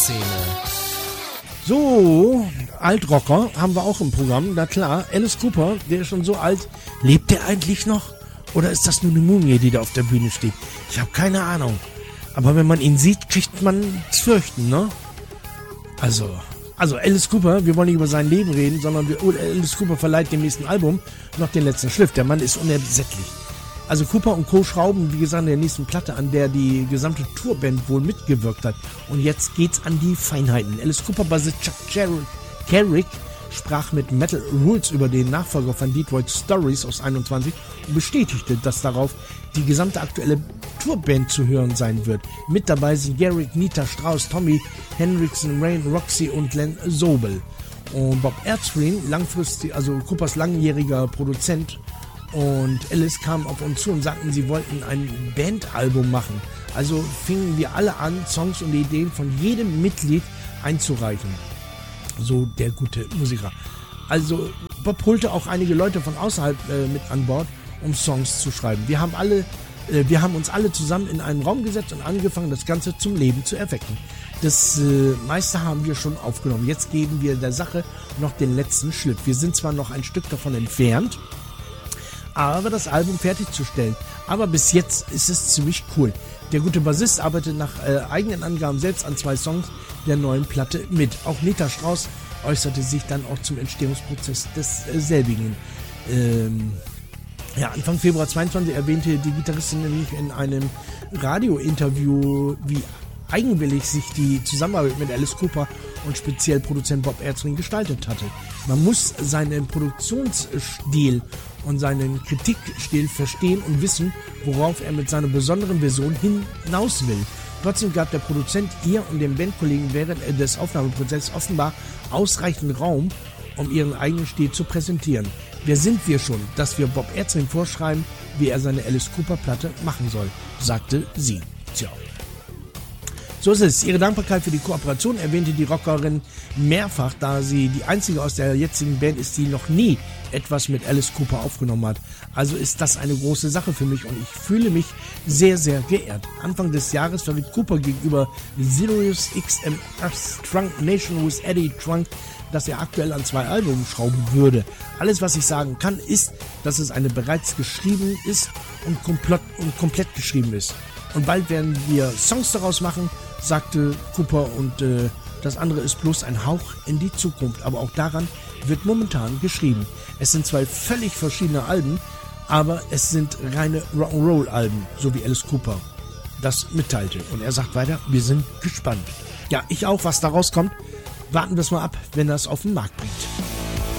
Szene. So, Altrocker haben wir auch im Programm. Na klar, Alice Cooper, der ist schon so alt. Lebt der eigentlich noch? Oder ist das nur eine Mumie, die da auf der Bühne steht? Ich habe keine Ahnung. Aber wenn man ihn sieht, kriegt man zu fürchten, ne? Also Alice Cooper, wir wollen nicht über sein Leben reden, sondern Alice Cooper verleiht dem nächsten Album noch den letzten Schliff. Der Mann ist unersättlich. Also Cooper und Co. schrauben, wie gesagt, in der nächsten Platte, an der die gesamte Tourband wohl mitgewirkt hat. Und jetzt geht's an die Feinheiten. Alice Cooper, Bassist Chuck Carrick, sprach mit Metal Rules über den Nachfolger von Detroit Stories aus 21 und bestätigte, dass darauf die gesamte aktuelle Tourband zu hören sein wird. Mit dabei sind Garrick, Nita Strauss, Tommy Henriksen, Rain, Roxy und Glenn Sobel. Und Bob Erskine, langfristig, also Coopers langjähriger Produzent, und Alice kamen auf uns zu und sagten, sie wollten ein Bandalbum machen. Also fingen wir alle an, Songs und Ideen von jedem Mitglied einzureichen. So der gute Musiker. Also Bob holte auch einige Leute von außerhalb mit an Bord, um Songs zu schreiben. Wir haben uns alle zusammen in einen Raum gesetzt und angefangen, das Ganze zum Leben zu erwecken. Das meiste haben wir schon aufgenommen. Jetzt geben wir der Sache noch den letzten Schliff. Wir sind zwar noch ein Stück davon entfernt, aber das Album fertigzustellen. Aber bis jetzt ist es ziemlich cool. Der gute Bassist arbeitet nach eigenen Angaben selbst an 2 Songs der neuen Platte mit. Auch Nita Strauss äußerte sich dann auch zum Entstehungsprozess desselbigen. Anfang Februar 22 erwähnte die Gitarristin nämlich in einem Radiointerview, wie eigenwillig sich die Zusammenarbeit mit Alice Cooper und speziell Produzent Bob Erskine gestaltet hatte. Man muss seinen Produktionsstil und seinen Kritikstil verstehen und wissen, worauf er mit seiner besonderen Version hinaus will. Trotzdem gab der Produzent ihr und den Bandkollegen während des Aufnahmeprozesses offenbar ausreichend Raum, um ihren eigenen Stil zu präsentieren. Wer sind wir schon, dass wir Bob Erskine vorschreiben, wie er seine Alice Cooper Platte machen soll, sagte sie. Tja. So ist es. Ihre Dankbarkeit für die Kooperation erwähnte die Rockerin mehrfach, da sie die einzige aus der jetzigen Band ist, die noch nie etwas mit Alice Cooper aufgenommen hat. Also ist das eine große Sache für mich und ich fühle mich sehr, sehr geehrt. Anfang des Jahres verriet Cooper gegenüber Sirius XM's Trunk Nation with Eddie Trunk, dass er aktuell an 2 Alben schrauben würde. Alles, was ich sagen kann, ist, dass es eine bereits geschrieben ist und komplett geschrieben ist. Und bald werden wir Songs daraus machen, sagte Cooper, und das andere ist bloß ein Hauch in die Zukunft. Aber auch daran wird momentan geschrieben. Es sind 2 völlig verschiedene Alben, aber es sind reine Rock'n'Roll-Alben, so wie Alice Cooper das mitteilte. Und er sagt weiter, wir sind gespannt. Ja, ich auch, was da rauskommt. Warten wir es mal ab, wenn er es auf den Markt bringt.